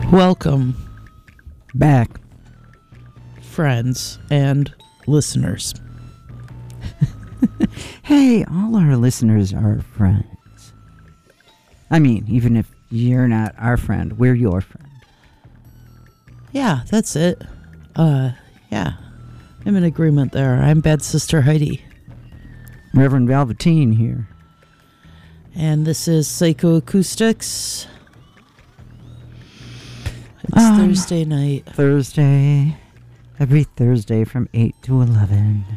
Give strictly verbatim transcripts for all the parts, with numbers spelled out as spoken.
Welcome back, friends and listeners. Hey, all our listeners are friends. I mean, even if you're not our friend, we're your friend. Yeah, that's it. Uh, yeah, I'm in agreement there. I'm Bad Sister Heidi. Reverend Velveteen here. And this is Psychoacoustics. It's Um, Thursday night. Thursday. Every Thursday from eight to eleven.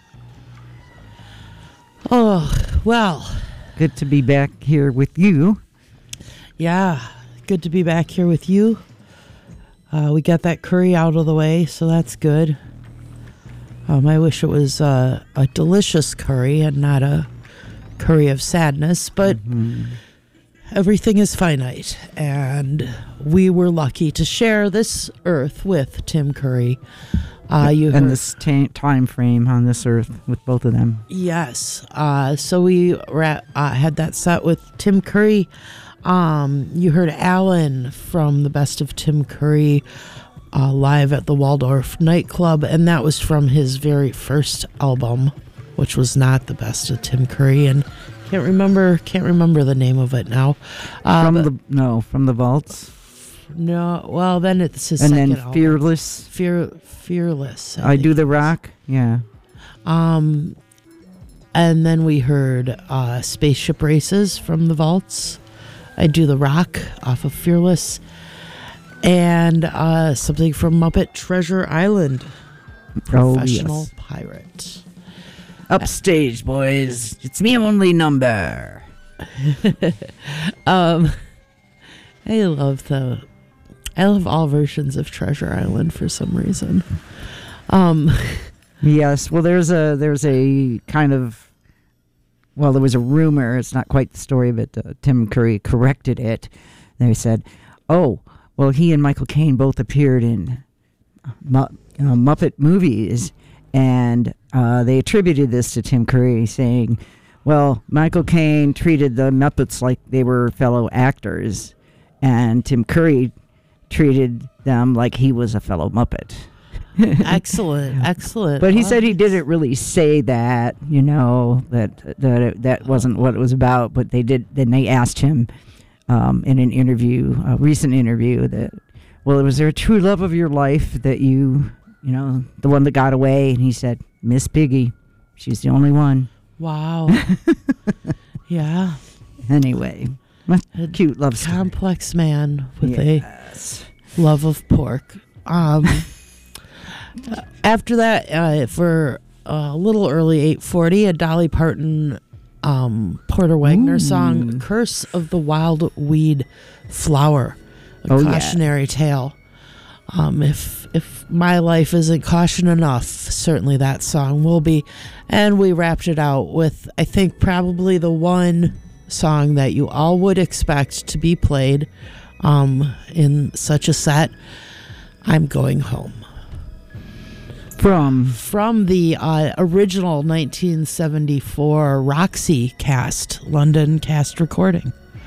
Oh, well. Good to be back here with you. Yeah, good to be back here with you. Uh, we got that curry out of the way, so that's good. Um, I wish it was uh, a delicious curry and not a curry of sadness, but Mm-hmm. everything is finite, and we were lucky to share this earth with Tim Curry. Uh, you and heard, this ta- time frame on this earth with both of them. yes. Uh, so we ra- uh, had that set with Tim Curry. Um, you heard Alan from the Best of Tim Curry uh, live at the Waldorf nightclub, and that was from his very first album, which was not the Best of Tim Curry, and can't remember can't remember the name of it now. Uh, From but- the no, from the vaults, No, well, then it's his and second then album. Fearless. Fear, Fearless. I think do the it is. rock. Yeah. Um, and then we heard uh, Spaceship Races from the Vaults. I do the rock off of Fearless. And uh, something from Muppet Treasure Island. Oh, Professional yes. Pirate. Upstage, boys. It's me only number. Um, I love the... I love all versions of Treasure Island for some reason. Um, Yes. Well, there's a there's a kind of well, there was a rumor. It's not quite the story, but uh, Tim Curry corrected it. They said, "Oh, well, he and Michael Caine both appeared in Mu- you know, Muppet movies," and uh, they attributed this to Tim Curry, saying, "Well, Michael Caine treated the Muppets like they were fellow actors, and Tim Curry treated them like he was a fellow Muppet." excellent, excellent. But he Well, said he didn't really say that, you know, that that it, that wasn't what it was about. But they did. Then they asked him um, in an interview, a recent interview, that, well, was there a true love of your life that you, you know, the one that got away? And he said, Miss Piggy, she's the only one. Wow. Yeah. Anyway, a cute love story. Complex man with Yes. a love of pork. Um, after that, uh, for a little early eight forty, a Dolly Parton um, Porter Wagner Ooh. song, Curse of the Wild Weed Flower, a Oh, yeah. cautionary tale. Um, if if my life isn't caution enough, certainly that song will be. And we wrapped it out with, I think, probably the one song that you all would expect to be played um, in such a set, I'm Going Home. From From the uh, original nineteen seventy-four Roxy cast, London cast recording.